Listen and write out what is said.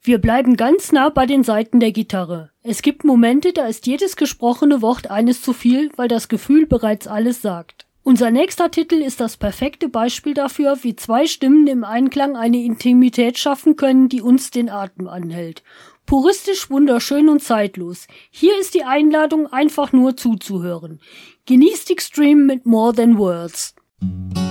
Wir bleiben ganz nah bei den Saiten der Gitarre. Es gibt Momente, da ist jedes gesprochene Wort eines zu viel, weil das Gefühl bereits alles sagt. Unser nächster Titel ist das perfekte Beispiel dafür, wie zwei Stimmen im Einklang eine Intimität schaffen können, die uns den Atem anhält. Puristisch, wunderschön und zeitlos. Hier ist die Einladung, einfach nur zuzuhören. Genießt Extreme mit More Than Words.